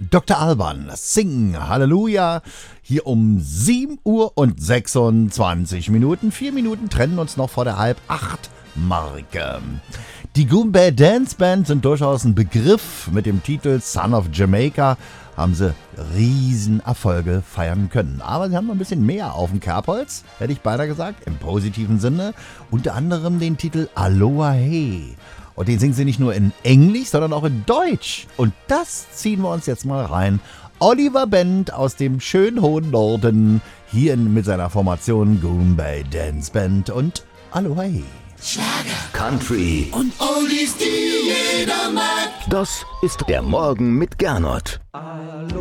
Dr. Alban, Sing, Halleluja, hier um 7 Uhr und 26 Minuten. 4 Minuten trennen uns noch vor der Halb-8-Marke. Die Goombay Dance Band sind durchaus ein Begriff. Mit dem Titel Son of Jamaica haben sie Riesenerfolge feiern können. Aber sie haben noch ein bisschen mehr auf dem Kerbholz, hätte ich beinahe gesagt, im positiven Sinne. Unter anderem den Titel Aloha Hey. Und den singen sie nicht nur in Englisch, sondern auch in Deutsch. Und das ziehen wir uns jetzt mal rein. Oliver Bend aus dem schönen hohen Norden, hier mit seiner Formation Goombay Dance Band und Aloha Hey. Schlager, Country und Oldies, die jeder mag. Das ist der Morgen mit Gernot.